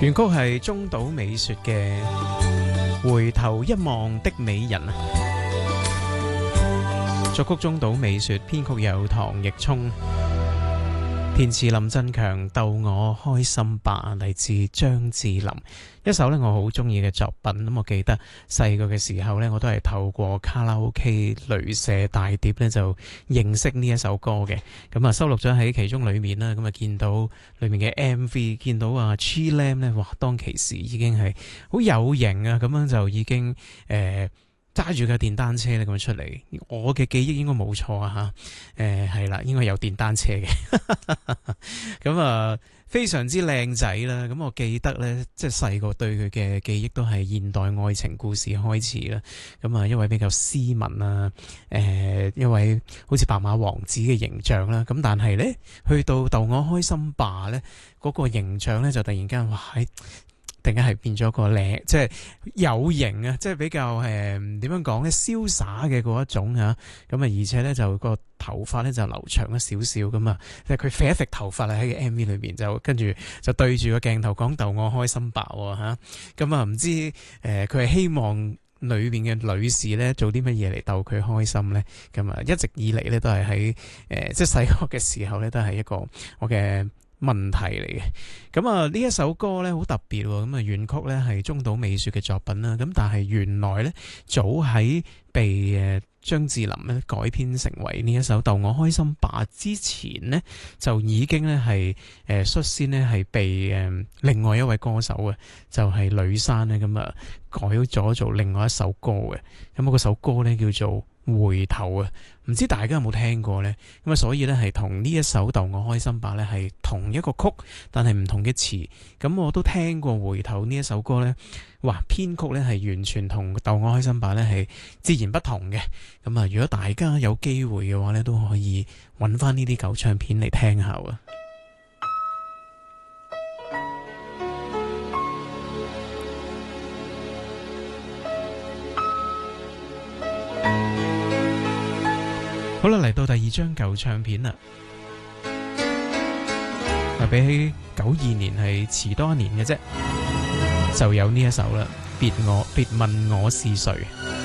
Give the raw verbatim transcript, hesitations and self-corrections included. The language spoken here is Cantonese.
原曲係中島美雪嘅《回頭一望的美人》啊，作曲中島美雪，編曲有唐奕聰，填詞林振強，逗我開心吧，嚟自張智霖。一首咧我好中意嘅作品，咁我記得細個嘅時候咧，我都係透過卡拉 OK 雷射大碟咧就認識呢一首歌嘅，咁啊收錄咗喺其中裏面啦，咁啊見到裏面嘅 M V， 見到啊 Chi Lam 咧，哇當其時已經係好有型啊，咁樣就已經誒揸住架電單車咧咁出嚟，我嘅記憶應該冇錯啊吓，誒係啦，應該有電單車嘅，咁啊。非常之靚仔啦，咁我記得呢，即係細個對佢嘅記憶都係現代愛情故事開始啦。咁啊，一位比較斯文啊，誒、呃，一位好似白馬王子嘅形象啦。咁但係呢，去到逗我開心吧呢，嗰、那個形象呢，就突然間哇喺。突然間係變咗個靚，即係有型啊！即係比較誒點樣講咧，瀟灑嘅嗰一種嚇。咁啊，而且咧就個頭髮咧就留長咗少少咁啊。即係佢揈一揈頭髮啊，喺個 M V 裏邊就跟住就對住個鏡頭講逗我開心吧喎嚇。咁啊唔知誒佢係希望裏邊嘅女士咧做啲乜嘢嚟逗佢開心咧？咁啊一直以嚟咧都係喺誒即係細個嘅時候咧都係一個我嘅問題嚟嘅，咁啊呢一首歌咧好特別喎，咁啊原曲咧係中島美雪嘅作品啦，咁但係原來咧早喺被誒張智霖咧改編成為呢一首逗我開心吧之前呢，就已經咧係誒率先咧係被誒另外一位歌手嘅，就係呂珊咧咁啊改咗做另外一首歌嘅，咁啊嗰首歌咧叫做回頭啊，唔知大家有冇聽過呢？咁啊，所以呢，係同呢一首逗我開心吧呢係同一個曲，但係唔同嘅詞。咁我都聽過回頭呢一首歌呢，哇，編曲呢係完全同逗我開心吧呢係截然不同嘅。咁啊，如果大家有機會嘅話呢，都可以揾翻呢啲舊唱片嚟聽下啊。好啦，嚟到第二張舊唱片啦，啊，比起九二年係遲多一年嘅啫，就有呢一首啦，別我別問我是誰。